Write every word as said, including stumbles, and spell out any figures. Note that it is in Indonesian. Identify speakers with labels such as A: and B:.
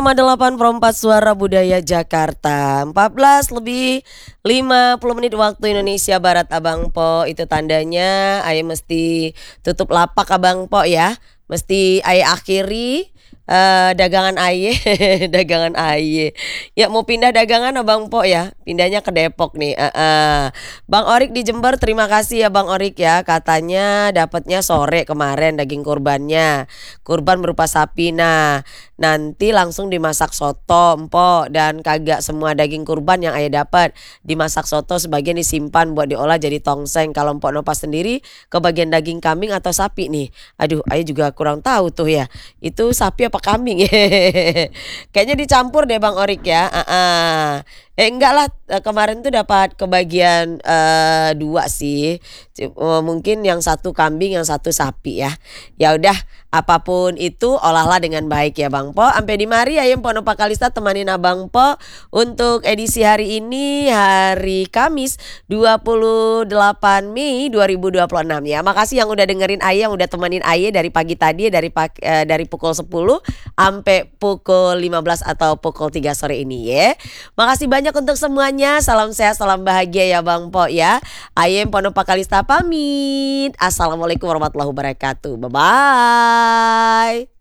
A: delapan puluh empat Suara Budaya Jakarta. Empat belas lebih lima puluh menit waktu Indonesia Barat, Abang Po. Itu tandanya aye mesti tutup lapak, Abang Po ya. Mesti aye akhiri eh, dagangan aye. Dagangan aye. Ya mau pindah dagangan, Abang Po ya. Pindahnya ke Depok nih. Eh, eh. Bang Orik di Jember, terima kasih ya Bang Orik ya. Katanya dapatnya sore kemarin daging kurbannya. Kurban berupa sapi. Nah, nanti langsung dimasak soto, Empok. Dan kagak semua daging kurban yang ayah dapat dimasak soto, sebagian disimpan buat diolah jadi tongseng. Kalau Empok nopas sendiri ke bagian daging kambing atau sapi nih. Aduh, ayah juga kurang tahu tuh ya. Itu sapi apa kambing? Kayaknya dicampur deh Bang Orik ya. Uh-uh. Eh enggak lah, kemarin tuh dapat kebagian uh, dua sih. Mungkin yang satu kambing, yang satu sapi ya. Ya udah, apapun itu olahlah dengan baik ya Bang Po. Sampai di mari ayam Ponopa Kalista temanin Abang Po untuk edisi hari ini, hari Kamis dua puluh delapan Mei dua ribu dua puluh enam ya. Makasih yang udah dengerin ayah, yang udah temenin ayah dari pagi tadi, dari pagi, eh, dari pukul sepuluh sampai pukul lima belas atau pukul tiga sore ini ya. Makasih banyak untuk semuanya. Salam sehat, salam bahagia ya Bang Po ya. Ayem Ponopa Kalista pamit. Assalamualaikum warahmatullahi wabarakatuh. Bye bye.